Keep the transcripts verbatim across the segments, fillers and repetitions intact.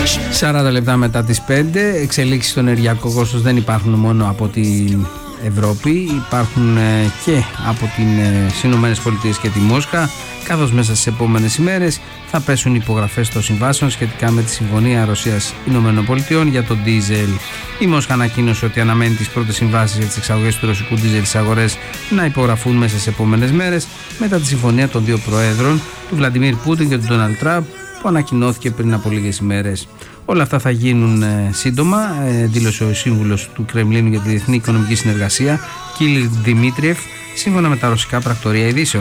σαράντα λεπτά μετά τις πέντε. Εξελίξεις στο ενεργειακό κόστος δεν υπάρχουν μόνο από την Ευρώπη, υπάρχουν και από τις Ηνωμένες Πολιτείες και τη Μόσχα, καθώς μέσα στις επόμενες ημέρες θα πέσουν υπογραφές των συμβάσεων σχετικά με τη Συμφωνία Ρωσίας-Ηνωμένων Πολιτειών για το ντίζελ. Η Μόσχα ανακοίνωσε ότι αναμένει τις πρώτες συμβάσεις για τις εξαγωγές του ρωσικού ντίζελ στις αγορές να υπογραφούν μέσα στις επόμενες μέρες, μετά τη συμφωνία των δύο προέδρων, του Βλαντιμίρ Πούτιν και του Ντόναλντ Τραμπ, που ανακοινώθηκε πριν από λίγες ημέρες. Όλα αυτά θα γίνουν ε, σύντομα, ε, δήλωσε ο σύμβουλος του Κρεμλίνου για τη Διεθνή Οικονομική Συνεργασία, Κίλιρ Δημήτριεφ, σύμφωνα με τα ρωσικά πρακτορία ειδήσεων.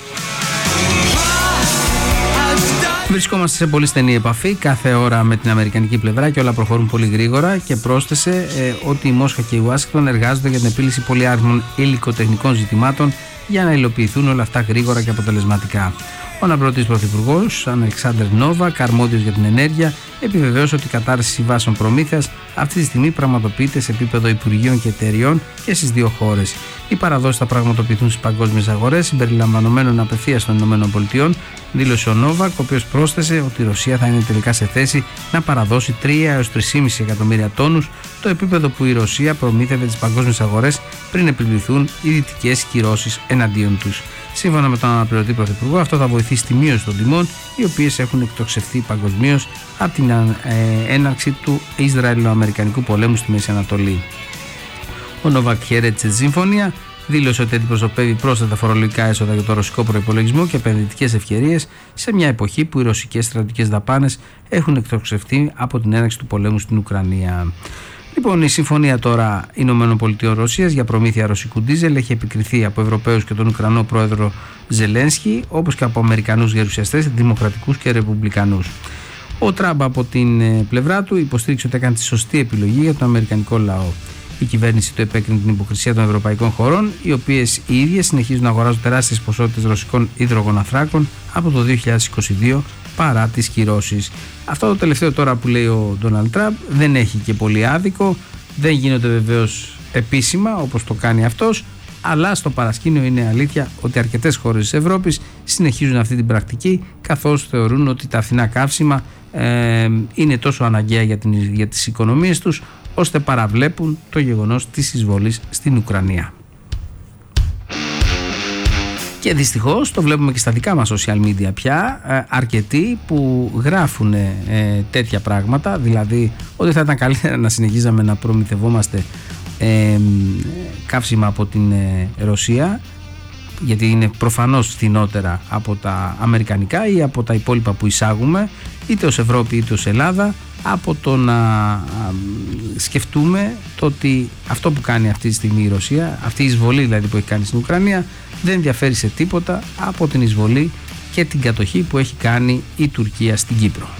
Βρισκόμαστε σε πολύ στενή επαφή κάθε ώρα με την αμερικανική πλευρά και όλα προχωρούν πολύ γρήγορα, και πρόσθεσε ε, ότι η Μόσχα και η Ουάσιγκτον εργάζονται για την επίλυση πολυάριθμων υλικοτεχνικών ζητημάτων για να υλοποιηθούν όλα αυτά γρήγορα και αποτελεσματικά. Ο αναπληρωτής πρωθυπουργός Αλεξάνδρ Νόβακ, αρμόδιος για την ενέργεια, επιβεβαίωσε ότι η κατάρτιση συμβάσεων προμήθειας αυτή τη στιγμή πραγματοποιείται σε επίπεδο υπουργείων και εταιριών και στις δύο χώρες. Οι παραδόσεις θα πραγματοποιηθούν στις παγκόσμιες αγορές, συμπεριλαμβανομένων απευθείας των ΗΠΑ, δήλωσε ο Νόβακ, ο οποίος πρόσθεσε ότι η Ρωσία θα είναι τελικά σε θέση να παραδώσει τρία έως τρία κόμμα πέντε εκατομμύρια τόνους, το επίπεδο που η Ρωσία προμήθευε τις παγκόσμιες αγορές πριν επιβληθούν οι δυτικές κυρώσεις εναντίον τους. Σύμφωνα με τον αναπληρωτή πρωθυπουργό, αυτό θα βοηθήσει τη μείωση των τιμών, οι οποίες έχουν εκτοξευθεί παγκοσμίως από την ε, έναρξη του Ισραηλο-Αμερικανικού πολέμου στη Μέση Ανατολή. Ο Νόβακ χαιρέτησε τη συμφωνία, δήλωσε ότι αντιπροσωπεύει πρόσθετα φορολογικά έσοδα για το ρωσικό προϋπολογισμό και επενδυτικές ευκαιρίες σε μια εποχή που οι ρωσικές στρατιωτικές δαπάνες έχουν εκτοξευθεί από την έναρξη του πολέμου στην Ουκρανία. Λοιπόν, η συμφωνία τώρα ΗΠΑ-Ρωσίας για προμήθεια ρωσικού ντίζελ έχει επικριθεί από Ευρωπαίους και τον Ουκρανό πρόεδρο Ζελένσκι, όπως και από Αμερικανούς γερουσιαστές, δημοκρατικούς και ρεπουμπλικανούς. Ο Τραμπ από την πλευρά του υποστήριξε ότι έκανε τη σωστή επιλογή για τον αμερικανικό λαό. Η κυβέρνηση του επέκρινε την υποκρισία των ευρωπαϊκών χωρών, οι οποίες οι ίδιες συνεχίζουν να αγοράζουν τεράστιες ποσότητες ρωσικών υδρογοναθράκων από το δύο χιλιάδες είκοσι δύο παρά τις κυρώσεις. Αυτό το τελευταίο τώρα που λέει ο Ντόναλντ Τραμπ δεν έχει και πολύ άδικο, δεν γίνονται βεβαίως επίσημα όπως το κάνει αυτός, αλλά στο παρασκήνιο είναι αλήθεια ότι αρκετές χώρες της Ευρώπης συνεχίζουν αυτή την πρακτική, καθώς θεωρούν ότι τα φθηνά καύσιμα ε, είναι τόσο αναγκαία για, την, για τις οικονομίες τους, ώστε παραβλέπουν το γεγονός της εισβολής στην Ουκρανία. Και δυστυχώς το βλέπουμε και στα δικά μας social media πια, ε, αρκετοί που γράφουν ε, τέτοια πράγματα, δηλαδή ότι θα ήταν καλύτερα να συνεχίζαμε να προμηθευόμαστε ε, καύσιμα από την ε, Ρωσία, γιατί είναι προφανώς φθηνότερα από τα αμερικανικά ή από τα υπόλοιπα που εισάγουμε, είτε ως Ευρώπη είτε ως Ελλάδα, από το να σκεφτούμε το ότι αυτό που κάνει αυτή τη στιγμή η Ρωσία, αυτή η εισβολή δηλαδή που έχει κάνει στην Ουκρανία, δεν διαφέρει σε τίποτα από την εισβολή και την κατοχή που έχει κάνει η Τουρκία στην Κύπρο.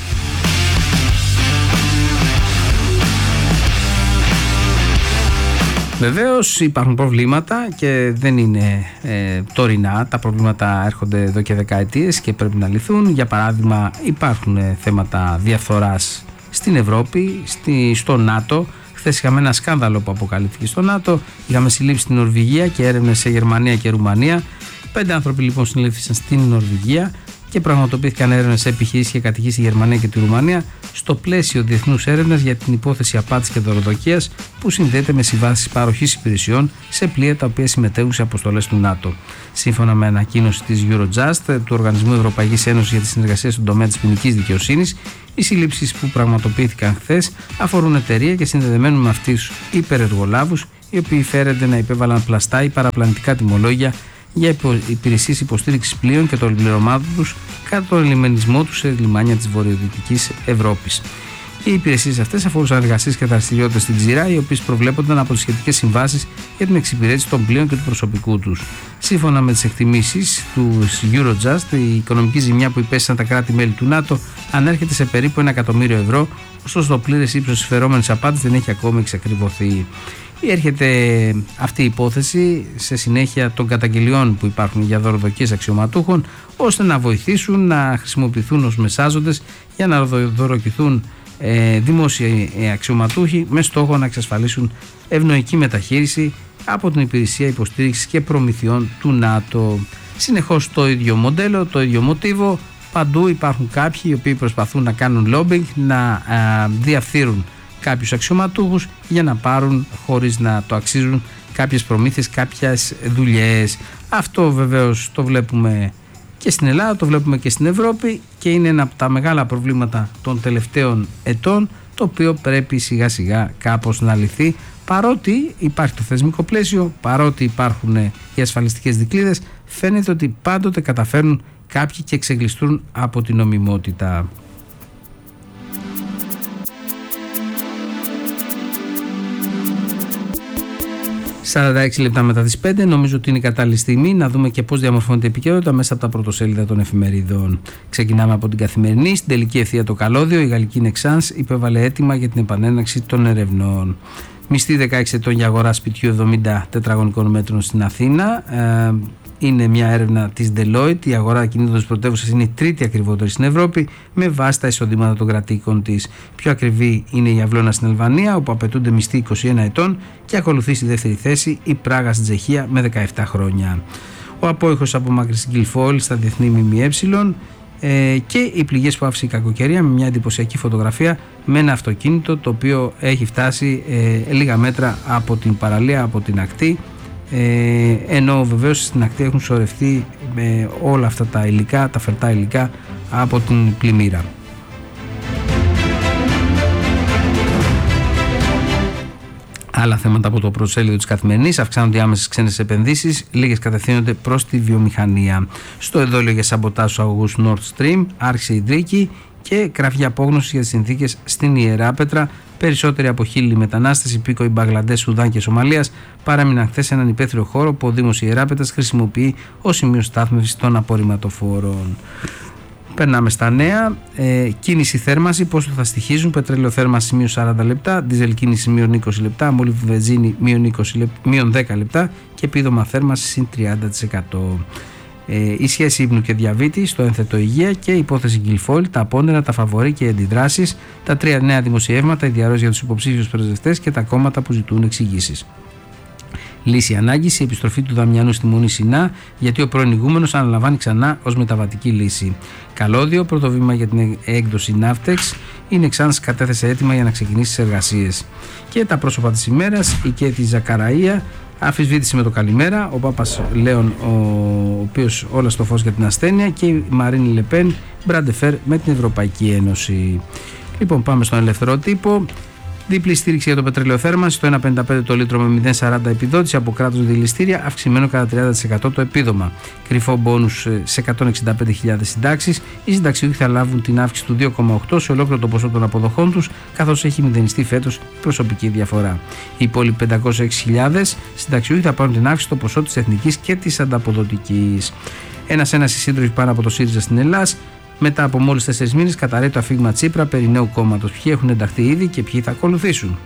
Βεβαίως υπάρχουν προβλήματα και δεν είναι ε, τωρινά, τα προβλήματα έρχονται εδώ και δεκαετίες και πρέπει να λυθούν. Για παράδειγμα, υπάρχουν ε, θέματα διαφθοράς στην Ευρώπη, στη, στο ΝΑΤΟ. Χθες είχαμε ένα σκάνδαλο που αποκαλύφθηκε στο ΝΑΤΟ, είχαμε συλλήψει στην Νορβηγία και έρευνες σε Γερμανία και Ρουμανία. Πέντε άνθρωποι λοιπόν συνελήφθησαν στην Νορβηγία και πραγματοποιήθηκαν έρευνες σε επιχειρήσεις και κατοικίες στη Γερμανία και τη Ρουμανία στο πλαίσιο διεθνούς έρευνας για την υπόθεση απάτης και δωροδοκίας που συνδέεται με συμβάσεις παροχής υπηρεσιών σε πλοία τα οποία συμμετέχουν σε αποστολές του ΝΑΤΟ. Σύμφωνα με ανακοίνωση της Eurojust, του Οργανισμού Ευρωπαϊκής Ένωσης για τη Συνεργασία στον τομέα της ποινικής δικαιοσύνης, οι συλλήψεις που πραγματοποιήθηκαν χθες αφορούν εταιρεία και συνδεδεμένους με αυτούς υπερεργολάβους, οι οποίοι φέρονται να υπέβαλαν πλαστά ή παραπλανητικά τιμολόγια για υπηρεσίες υποστήριξης πλοίων και των πληρωμάτων τους κατά τον λιμενισμό τους σε λιμάνια της βορειοδυτικής Ευρώπης. Οι υπηρεσίες αυτές αφορούσαν εργασίες και δραστηριότητες στην ξηρά, οι οποίες προβλέπονταν από τις σχετικές συμβάσεις για την εξυπηρέτηση των πλοίων και του προσωπικού τους. Σύμφωνα με τις εκτιμήσεις του Eurojust, η οικονομική ζημιά που υπέστησαν τα κράτη-μέλη του ΝΑΤΟ ανέρχεται σε περίπου ένα εκατομμύριο ευρώ, ωστόσο το πλήρες ύψος της φερόμενης απάτης δεν έχει ακόμη εξακριβωθεί. Έρχεται αυτή η υπόθεση σε συνέχεια των καταγγελιών που υπάρχουν για δωροδοκίες αξιωματούχων, ώστε να βοηθήσουν να χρησιμοποιηθούν ως μεσάζοντες για να δωροκηθούν ε, δημόσιοι αξιωματούχοι με στόχο να εξασφαλίσουν ευνοϊκή μεταχείριση από την Υπηρεσία Υποστήριξης και Προμηθειών του ΝΑΤΟ. Συνεχώς το ίδιο μοντέλο, το ίδιο μοτίβο, Παντού υπάρχουν κάποιοι οι οποίοι προσπαθούν να κάνουν lobbying, να α, διαφθείρουν κάποιους αξιωματούχους για να πάρουν, χωρίς να το αξίζουν, κάποιες προμήθειες, κάποιες δουλειές. Αυτό βεβαίως το βλέπουμε και στην Ελλάδα, το βλέπουμε και στην Ευρώπη και είναι ένα από τα μεγάλα προβλήματα των τελευταίων ετών, το οποίο πρέπει σιγά σιγά κάπως να λυθεί, παρότι υπάρχει το θεσμικό πλαίσιο, παρότι υπάρχουν οι ασφαλιστικές δικλείδες, φαίνεται ότι πάντοτε καταφέρνουν κάποιοι και εξεγκλειστούν από την νομιμότητα. σαράντα έξι λεπτά μετά τις πέντε, νομίζω ότι είναι η κατάλληλη στιγμή να δούμε και πώς διαμορφώνεται η επικαιρότητα μέσα από τα πρωτοσέλιδα των εφημερίδων. Ξεκινάμε από την Καθημερινή. Στην τελική ευθεία το καλώδιο, η γαλλική Nexans υπέβαλε αίτημα για την επανέναρξη των ερευνών. Μισθή δεκαέξι ετών για αγορά σπιτιού εβδομήντα τετραγωνικών μέτρων στην Αθήνα. Ε, είναι μια έρευνα της Deloitte. Η αγορά ακινήτων της πρωτεύουσας είναι η τρίτη ακριβότερη στην Ευρώπη, με βάση τα εισοδήματα των κατοίκων της. Πιο ακριβή είναι η Αυλώνα στην Αλβανία, όπου απαιτούνται μισθοί είκοσι ένα ετών, και ακολουθεί στη δεύτερη θέση η Πράγα στην Τσεχία με δεκαεπτά χρόνια. Ο απόϊχος απομάκρυνση Γκιλφόλ στα διεθνή ΜΜΕ ε, και οι πληγές που άφησε η κακοκαιρία, με μια εντυπωσιακή φωτογραφία με ένα αυτοκίνητο το οποίο έχει φτάσει ε, λίγα μέτρα από την παραλία, από την ακτή. Ε, ενώ βεβαίως στην ακτή έχουν σωρευτεί ε, όλα αυτά τα υλικά, τα φερτά υλικά από την πλημμύρα. Άλλα θέματα από το πρωτοσέλιδο της Καθημερινής: αυξάνονται οι άμεσες ξένες επενδύσεις, λίγες κατευθύνονται προς τη βιομηχανία. Στο εδόλιο για σαμποτάζ στους αγωγούς Nord Stream άρχισε η δίκη και κραυγή απόγνωση για τις συνθήκες στην Ιεράπετρα. Περισσότεροι από χίλιοι μετανάστες, υπήκοοι Μπαγκλαντές, Σουδάν και Σομαλίας, παράμειναν χθες σε έναν υπαίθριο χώρο που ο Δήμος Ιεράπετρας χρησιμοποιεί ως σημείο στάθμευσης των απορριμματοφόρων. Περνάμε στα νέα. Ε, κίνηση θέρμανση, πόσο θα στοιχίζουν: πετρέλαιο θέρμανση μείον σαράντα λεπτά, δίζελ κίνηση μείον είκοσι λεπτά, μόλιβδη βενζίνη μείον δέκα λεπτά και επίδομα θέρμανση συν τριάντα τοις εκατό. Ε, η σχέση ύπνου και διαβήτη στο ένθετο υγεία και η υπόθεση Γκιλφόλ, τα απόνερα, τα φαβορί και οι αντιδράσεις, τα τρία νέα δημοσιεύματα, η διαρροή για τους υποψήφιους πρεσβευτές και τα κόμματα που ζητούν εξηγήσεις. Λύση ανάγκης, η επιστροφή του Δαμιανού στη Μονή Σινά, γιατί ο πρώην ηγούμενος αναλαμβάνει ξανά ως μεταβατική λύση. Καλώδιο, πρώτο βήμα για την έκδοση Ναύτεξ. Η Nexans κατέθεσε έτοιμα για να ξεκινήσει τις εργασίες. Και τα πρόσωπα της ημέρας: η Κέτη Ζακαραΐα, αμφισβήτηση με το καλημέρα, ο Πάπας Λέων, ο οποίος όλα στο φως για την ασθένεια, και η Μαρίνη Λεπέν, Μπραντεφέρ με την Ευρωπαϊκή Ένωση. Λοιπόν, πάμε στον ελεύθερο τύπο. Δίπλη στήριξη για το πετρέλαιο θέρμανση, στο ένα κόμμα πενήντα πέντε το λίτρο με μηδέν κόμμα σαράντα επιδότηση από κράτος δηληστήρια, αυξημένο κατά τριάντα τοις εκατό το επίδομα. Κρυφό μπόνους σε εκατόν εξήντα πέντε χιλιάδες συντάξεις. Οι συνταξιούχοι θα λάβουν την αύξηση του δύο κόμμα οκτώ σε ολόκληρο το ποσό των αποδοχών τους, καθώς έχει μηδενιστεί φέτος η προσωπική διαφορά. Οι υπόλοιποι πεντακόσιες έξι χιλιάδες συνταξιούχοι θα πάρουν την αύξηση στο ποσό της εθνικής και της ανταποδοτικής. Ένας-ένας οι σύντροφοι πάνω από το ΣΥΡΙΖΑ στην Ελλάδα. Μετά από μόλις τέσσερις μήνες καταρρέει το αφήγημα Τσίπρα περί νέου κόμματος. Ποιοι έχουν ενταχθεί ήδη και ποιοι θα ακολουθήσουν.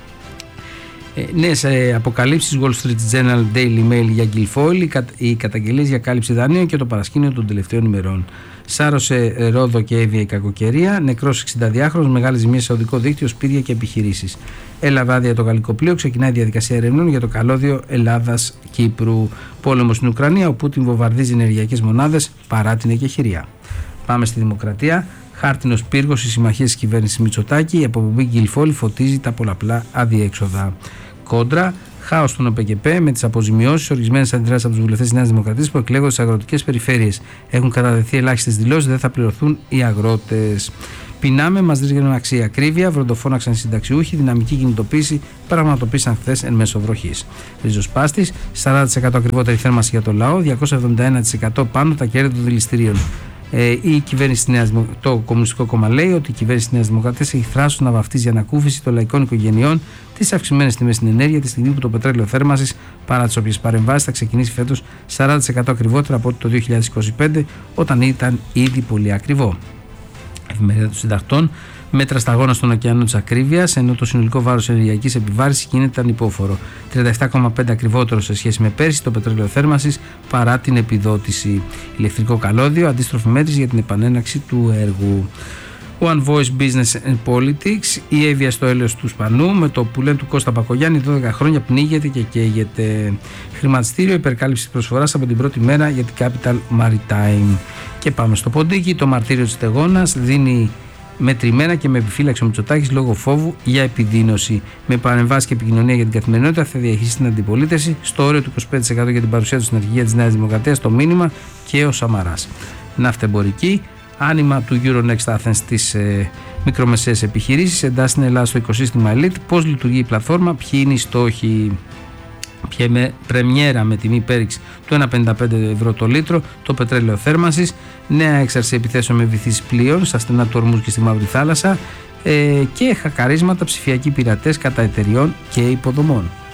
Ε, νέες ε, αποκαλύψεις Wall Street Journal, Daily Mail για Γκιλφόλ, οι, κα, οι καταγγελίες για κάλυψη δανείων και το παρασκήνιο των τελευταίων ημερών. Σάρωσε Ρόδο και Εύβοια η κακοκαιρία, νεκρός εξηνταδυάχρονος, μεγάλες ζημίες σε οδικό δίκτυο, σπίτια και επιχειρήσεις. Έλαβε άδεια το γαλλικό πλοίο, ξεκινάει η διαδικασία ερευνών για το καλώδιο Ελλάδας-Κύπρου. Πόλεμος στην Ουκρανία, ο Πούτιν βομβαρδίζει ενεργειακές μονάδες παρά την εκεχηρία. Πάμε στη Δημοκρατία. Χάρτινος πύργος η συμμαχία της κυβέρνησης Μητσοτάκη. Η αποπομπή Γκιλφόλ φωτίζει τα πολλαπλά αδιέξοδα. Κόντρα. Χάος στον ΟΠΕΚΕΠΕ με τις αποζημιώσεις, ορισμένες αντιδράσεις από τους βουλευτές της Νέας Δημοκρατίας που εκλέγονται στις αγροτικές περιφέρειες. Έχουν καταδεθεί ελάχιστες δηλώσεις, δεν θα πληρωθούν οι αγρότες. Πεινάμε, μας δίνουν αξία. Ακρίβεια, βροντοφώναξαν οι συνταξιούχοι, δυναμική κινητοποίηση πραγματοποίησαν χθες εν μέσω βροχής. Ριζοσπάστης, σαράντα τοις εκατό ακριβότερη θέρμανση για το λαό, διακόσια εβδομήντα ένα τοις εκατό πάνω τα κέρδη των δηληστηρίων. Ε, η κυβέρνηση της Νέας, το Κομμουνιστικό Κόμμα λέει ότι η κυβέρνηση της Νέας Δημοκρατίας έχει θράσος να βαφτίζει για ανακούφιση των λαϊκών οικογενειών τις αυξημένες τιμές στην ενέργεια, τη στιγμή που το πετρέλαιο θέρμανσης, παρά τις όποιες παρεμβάσεις, θα ξεκινήσει φέτος σαράντα τοις εκατό ακριβότερα από το δύο χιλιάδες είκοσι πέντε, όταν ήταν ήδη πολύ ακριβό. Εφημερίδα των Συντακτών. Μέτρα σταγόνα στον ωκεανό της ακρίβειας, ενώ το συνολικό βάρος ενεργειακής επιβάρησης γίνεται ανυπόφορο. τριάντα επτά κόμμα πέντε ακριβότερο σε σχέση με πέρσι το πετρέλαιο θέρμανσης παρά την επιδότηση. Ηλεκτρικό καλώδιο, αντίστροφη μέτρηση για την επανέναξη του έργου. One Voice Business and Politics, η Εύβοια στο έλεος του Σπανού, με το που λένε του Κώστα Πακογιάννη, δώδεκα χρόνια πνίγεται και καίγεται. Χρηματιστήριο, υπερκάλυψη προσφοράς από την πρώτη μέρα για την Capital Maritime. Και πάμε στο ποντίκι. Το μαρτύριο της στεγόνας δίνει μετρημένα και με επιφύλαξη ο Μητσοτάκης λόγω φόβου για επιδείνωση. Με παρεμβάσεις και επικοινωνία για την καθημερινότητα θα διαχειριστεί την αντιπολίτευση στο όριο του είκοσι πέντε τοις εκατό για την παρουσία του στην αρχηγία της Νέας Δημοκρατίας, το μήνυμα και ο Σαμαράς. Ναυτεμπορική. Άνοιγμα του Euronext Athens στις ε, μικρομεσαίες επιχειρήσεις, εντάσσει την Ελλάδα στο οικοσύστημα Elite, πώς λειτουργεί η πλατφόρμα, ποιοι είναι οι στόχοι. Ποια με πρεμιέρα με τιμή πέριξη του ένα κόμμα πενήντα πέντε ευρώ το λίτρο, το πετρέλαιο θέρμανσης, νέα έξαρση επιθέσεων με βυθίσεις πλοίων στα στενά του Ορμούζ και στη Μαύρη Θάλασσα ε, και χακαρίσματα ψηφιακοί πειρατές κατά εταιριών και υποδομών.